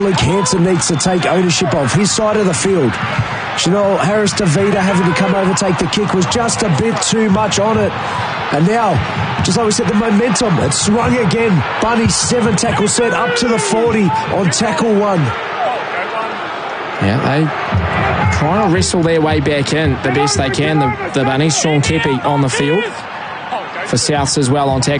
Luke Hanson needs to take ownership of his side of the field. Chanel Harris-Davida having to come over, take the kick, was just a bit too much on it. And now, just like we said, the momentum, it's swung again. Bunny 7 tackle set up to the 40 on tackle 1. Yeah, they trying to wrestle their way back in the best they can. The Bunnies, Sean Kepi on the field for Souths as well on tackle.